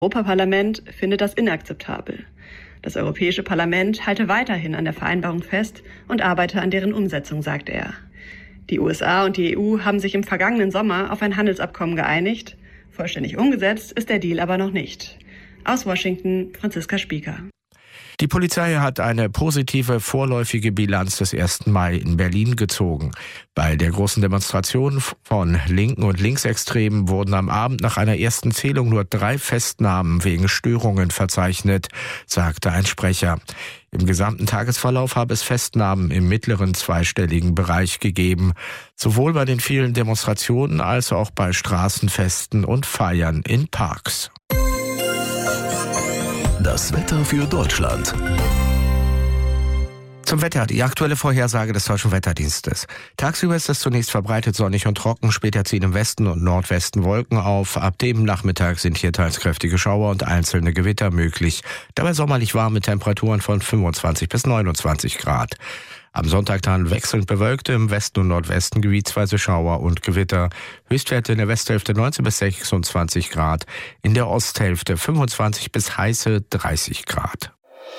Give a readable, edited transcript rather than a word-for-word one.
Europaparlament findet das inakzeptabel. Das Europäische Parlament halte weiterhin an der Vereinbarung fest und arbeite an deren Umsetzung, sagte er. Die USA und die EU haben sich im vergangenen Sommer auf ein Handelsabkommen geeinigt. Vollständig umgesetzt ist der Deal aber noch nicht. Aus Washington, Franziska Spieker. Die Polizei hat eine positive vorläufige Bilanz des 1. Mai in Berlin gezogen. Bei der großen Demonstration von Linken und Linksextremen wurden am Abend nach einer ersten Zählung nur 3 Festnahmen wegen Störungen verzeichnet, sagte ein Sprecher. Im gesamten Tagesverlauf habe es Festnahmen im mittleren zweistelligen Bereich gegeben, sowohl bei den vielen Demonstrationen als auch bei Straßenfesten und Feiern in Parks. Das Wetter für Deutschland. Zum Wetter, die aktuelle Vorhersage des Deutschen Wetterdienstes. Tagsüber ist es zunächst verbreitet sonnig und trocken, später ziehen im Westen und Nordwesten Wolken auf. Ab dem Nachmittag sind hier teils kräftige Schauer und einzelne Gewitter möglich. Dabei sommerlich warme Temperaturen von 25 bis 29 Grad. Am Sonntag dann wechselnd bewölkte, im Westen und Nordwesten gebietsweise Schauer und Gewitter. Höchstwerte in der Westhälfte 19 bis 26 Grad, in der Osthälfte 25 bis heiße 30 Grad.